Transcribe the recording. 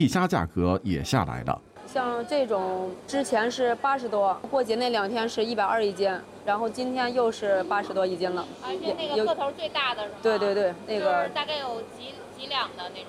虾价格也下来了。 像这种之前是80多，过节那2天是120一斤，然后今天又是80多一斤了。 而且那个个头最大的是吗？ 对对对，那个大概有几两的那种。